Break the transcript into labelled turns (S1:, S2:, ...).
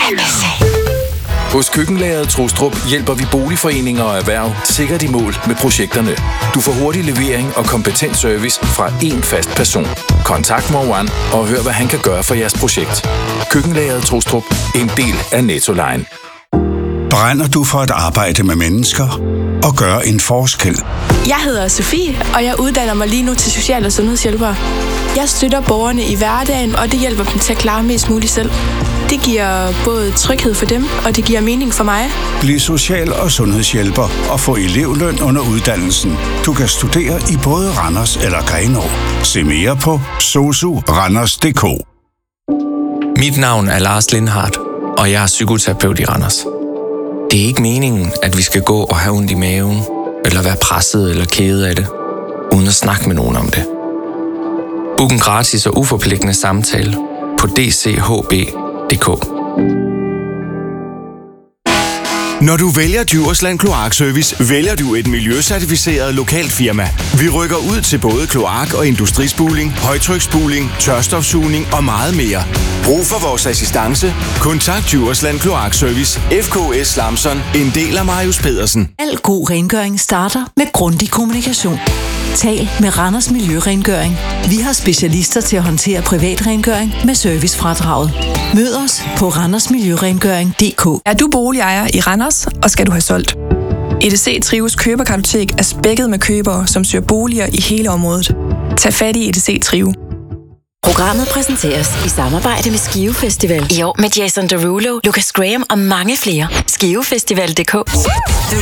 S1: Hos Køkkenlageret Trostrup hjælper vi boligforeninger og erhverv sikkert i mål med projekterne. Du får hurtig levering og kompetent service fra én fast person. Kontakt Mor1 og hør, hvad han kan gøre for jeres projekt. Køkkenlageret Trostrup, en del af Nettoline.
S2: Brænder du for at arbejde med mennesker og gøre en forskel?
S3: Jeg hedder Sofie, og jeg uddanner mig lige nu til social- og sundhedshjælper. Jeg støtter borgerne i hverdagen, og det hjælper dem til at klare mest muligt selv. Det giver både tryghed for dem, og det giver mening for mig.
S2: Bliv social- og sundhedshjælper og få elevløn under uddannelsen. Du kan studere i både Randers eller Grenaa. Se mere på sosuranders.dk.
S4: Mit navn er Lars Lindhardt, og jeg er psykoterapeut i Randers. Det er ikke meningen, at vi skal gå og have ondt i maven, eller være presset eller kede af det, uden at snakke med nogen om det. Book en gratis og uforpligtende samtale på dchb.dk.
S5: Når du vælger Djursland Kloakservice, vælger du et miljøcertificeret lokalt firma. Vi rykker ud til både kloak- og industrispuling, højtryksspuling, tørstofsugning og meget mere. Brug for vores assistance? Kontakt Djursland Kloakservice, FKS Lamson, en del af Marius Pedersen.
S6: Al god rengøring starter med grundig kommunikation. Tal med Randers Miljørengøring. Vi har specialister til at håndtere privatrengøring med servicefradraget. Mød os på randersmiljørengøring.dk.
S3: Er du boligejer i Randers, og skal du have solgt? EDC Trives køberkartotek er spækket med købere, som søger boliger i hele området. Tag fat i EDC Trive.
S7: Programmet præsenteres i samarbejde med Skive Festival. I år med Jason Derulo, Lucas Graham og mange flere. Skivefestival.dk.
S8: Du